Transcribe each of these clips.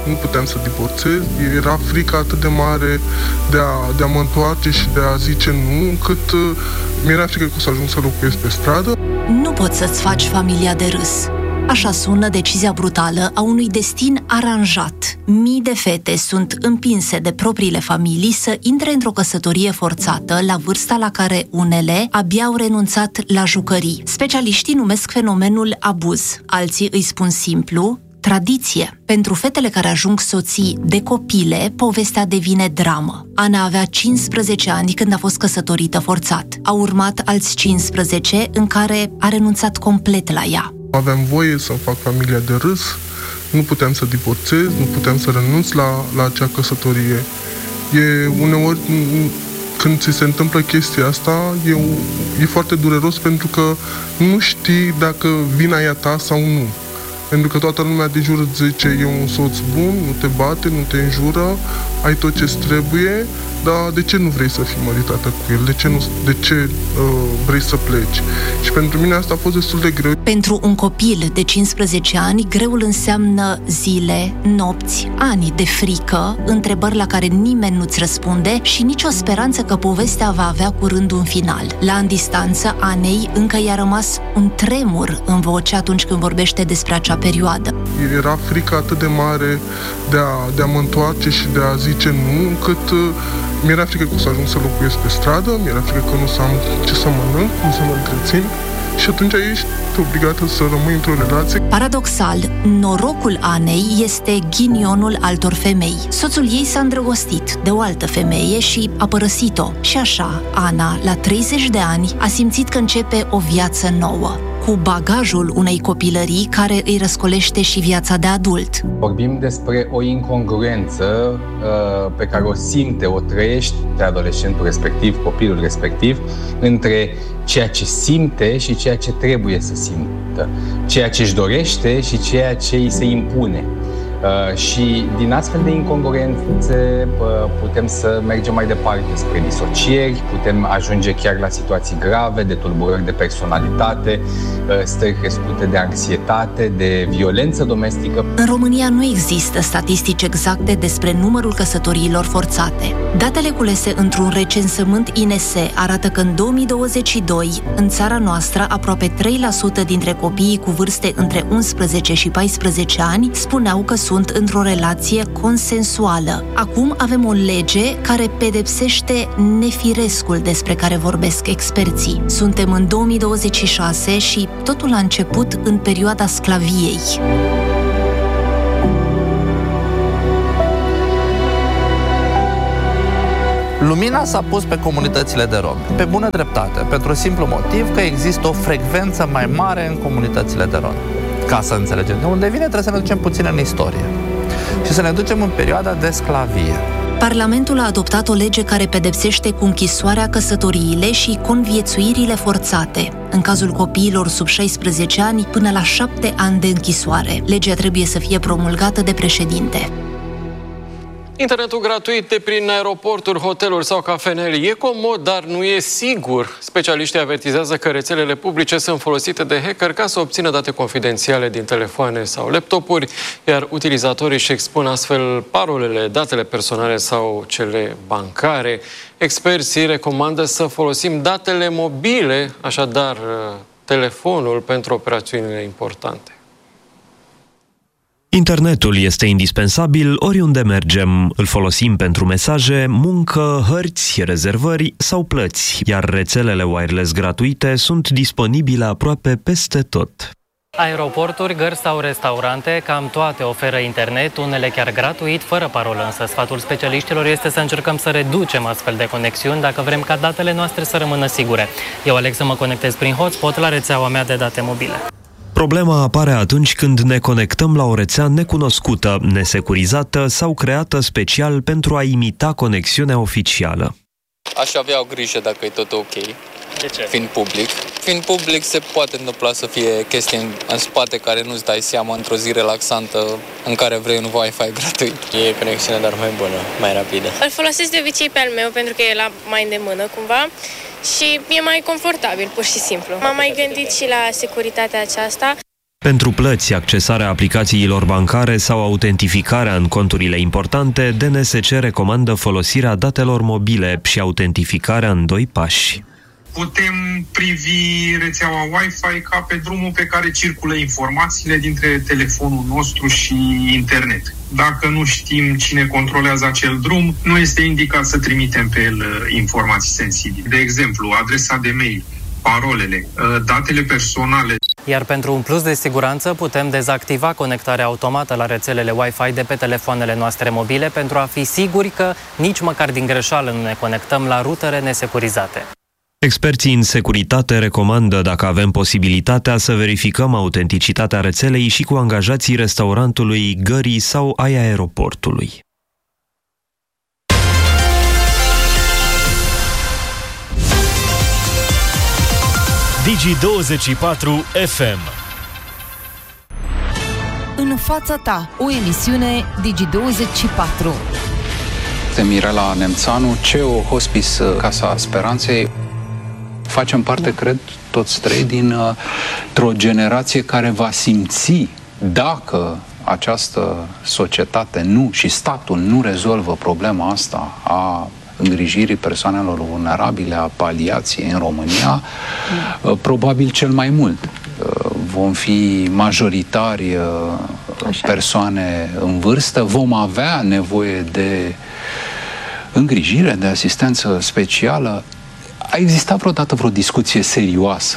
nu puteam să divorțez, era frica atât de mare de a mă întoarce și de a zice nu, încât mi-era frică că o să ajung să locuiesc pe stradă. Nu poți să-ți faci familia de râs. Așa sună decizia brutală a unui destin aranjat. Mii de fete sunt împinse de propriile familii să intre într-o căsătorie forțată la vârsta la care unele abia au renunțat la jucării. Specialiștii numesc fenomenul abuz, alții îi spun simplu tradiție. Pentru fetele care ajung soții de copile, povestea devine dramă. Ana avea 15 ani când a fost căsătorită forțat. Au urmat alți 15 în care a renunțat complet la ea. Aveam voie să fac familia de râs, nu puteam să divorțez, nu puteam să renunț la acea căsătorie. Uneori, când ți se întâmplă chestia asta, e foarte dureros pentru că nu știi dacă vina e a ta sau nu. Pentru că toată lumea de jur îți zice, e un soț bun, nu te bate, nu te înjură, ai tot ce-ți trebuie, dar de ce nu vrei să fii măritată cu el? De ce vrei să pleci? Și pentru mine asta a fost destul de greu. Pentru un copil de 15 ani, greul înseamnă zile, nopți, ani de frică, întrebări la care nimeni nu-ți răspunde și nicio speranță că povestea va avea curând un final. La în distanță, Anei încă i-a rămas un tremur în voce atunci când vorbește despre acea perioadă. Era frica atât de mare de a mă întoarce și de a zice nu, încât mi-era frică că o să ajung să locuiesc pe stradă, mi-era frică că nu o să am ce să mănânc, cum să mă întrețin și atunci ești obligată să rămâi într-o relație. Paradoxal, norocul Anei este ghinionul altor femei. Soțul ei s-a îndrăgostit de o altă femeie și a părăsit-o. Și așa, Ana, la 30 de ani, a simțit că începe o viață nouă, cu bagajul unei copilării care îi răscolește și viața de adult. Vorbim despre o incongruență pe care o simte, o trăiește adolescentul respectiv, copilul respectiv, între ceea ce simte și ceea ce trebuie să simtă, ceea ce își dorește și ceea ce îi se impune. Și din astfel de incongruențe putem să mergem mai departe spre disocieri, putem ajunge chiar la situații grave de tulburări de personalitate, stări crescute de anxietate, de violență domestică. În România nu există statistici exacte despre numărul căsătoriilor forțate. Datele culese într-un recensământ INSE arată că în 2022, în țara noastră, aproape 3% dintre copiii cu vârste între 11 și 14 ani spuneau că sunt într-o relație consensuală. Acum avem o lege care pedepsește nefirescul despre care vorbesc experții. Suntem în 2026 și totul a început în perioada sclaviei. Lumina s-a pus pe comunitățile de romi, pe bună dreptate, pentru simplu motiv că există o frecvență mai mare în comunitățile de romi. Ca să înțelegem de unde vine, trebuie să ne ducem puțin în istorie și să ne ducem în perioada de sclavie. Parlamentul a adoptat o lege care pedepsește cu închisoarea căsătoriile și conviețuirile forțate, în cazul copiilor sub 16 ani până la 7 ani de închisoare. Legea trebuie să fie promulgată de președinte. Internetul gratuit de prin aeroporturi, hoteluri sau cafenele e comod, dar nu e sigur. Specialiștii avertizează că rețelele publice sunt folosite de hacker ca să obțină date confidențiale din telefoane sau laptopuri, iar utilizatorii își expun astfel parolele, datele personale sau cele bancare. Experții recomandă să folosim datele mobile, așadar telefonul, pentru operațiunile importante. Internetul este indispensabil oriunde mergem. Îl folosim pentru mesaje, muncă, hărți, rezervări sau plăți, iar rețelele wireless gratuite sunt disponibile aproape peste tot. Aeroporturi, gări sau restaurante, cam toate oferă internet, unele chiar gratuit, fără parolă, însă sfatul specialiștilor este să încercăm să reducem astfel de conexiuni dacă vrem ca datele noastre să rămână sigure. Eu aleg să mă conectez prin hotspot la rețeaua mea de date mobile. Problema apare atunci când ne conectăm la o rețea necunoscută, nesecurizată sau creată special pentru a imita conexiunea oficială. Aș avea o grijă dacă e tot ok. De ce? Fiind public. Fiind public se poate întâmpla să fie chestii în spate care nu-ți dai seama într-o zi relaxantă în care vrei un Wi-Fi gratuit. E conexiunea dar mai bună, mai rapidă. Îl folosesc de obicei pe al meu pentru că e la mai îndemână cumva și e mai confortabil, pur și simplu. M-am mai gândit și la securitatea aceasta. Pentru plăți, accesarea aplicațiilor bancare sau autentificarea în conturile importante, DNSC recomandă folosirea datelor mobile și autentificarea în 2 pași. Putem privi rețeaua Wi-Fi ca pe drumul pe care circulă informațiile dintre telefonul nostru și internet. Dacă nu știm cine controlează acel drum, nu este indicat să trimitem pe el informații sensibile. De exemplu, adresa de mail, parolele, datele personale. Iar pentru un plus de siguranță putem dezactiva conectarea automată la rețelele Wi-Fi de pe telefoanele noastre mobile pentru a fi siguri că nici măcar din greșeală nu ne conectăm la rutere nesecurizate. Experții în securitate recomandă, dacă avem posibilitatea, să verificăm autenticitatea rețelei și cu angajații restaurantului, gării sau ai aeroportului. Digi24 FM. În fața ta, o emisiune Digi24. Mirela Nemțanu, CEO Hospice Casa Speranței. Facem parte, cred, toți trei, dintr-o generație care va simți, dacă această societate nu și statul nu rezolvă problema asta a îngrijirii persoanelor vulnerabile, a paliației în România, probabil cel mai mult. Vom fi majoritari persoane în vârstă, vom avea nevoie de îngrijire, de asistență specială. A existat vreodată vreo discuție serioasă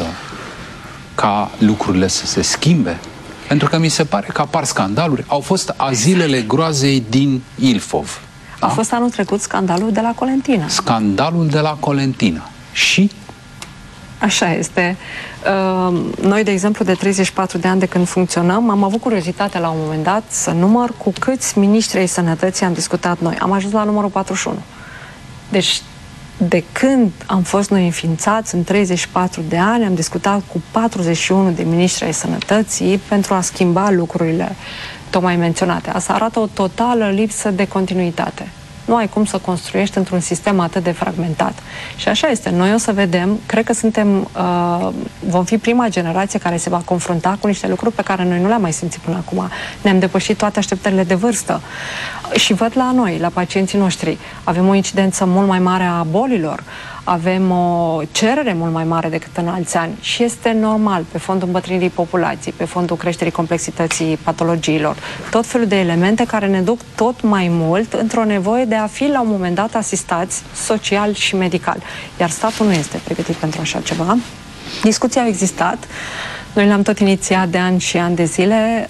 ca lucrurile să se schimbe? Pentru că mi se pare că apar scandaluri. Au fost azilele groazei din Ilfov. A fost anul trecut scandalul de la Colentina. Scandalul de la Colentina. Și? Așa este. Noi, de exemplu, de 34 de ani de când funcționăm, am avut curiozitate la un moment dat să număr cu câți miniștri ai sănătății am discutat noi. Am ajuns la numărul 41. Deci, de când am fost noi înființați, în 34 de ani, am discutat cu 41 de miniștri ai sănătății pentru a schimba lucrurile tocmai menționate. Asta arată o totală lipsă de continuitate. Nu ai cum să construiești într-un sistem atât de fragmentat. Și așa este. Noi o să vedem, cred că vom fi prima generație care se va confrunta cu niște lucruri pe care noi nu le-am mai simțit până acum. Ne-am depășit toate așteptările de vârstă. Și văd la noi, la pacienții noștri, avem o incidență mult mai mare a bolilor, avem o cerere mult mai mare decât în alți ani și este normal, pe fondul îmbătrânirii populației, pe fondul creșterii complexității patologiilor, tot felul de elemente care ne duc tot mai mult într-o nevoie de a fi la un moment dat asistați social și medical. Iar statul nu este pregătit pentru așa ceva. Discuții au existat. Noi le-am tot inițiat de ani și ani de zile.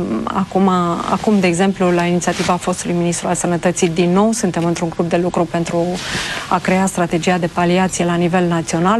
Acum, de exemplu, la inițiativa fostului ministru al Sănătății, din nou suntem într-un grup de lucru pentru a crea strategia de paliație la nivel național.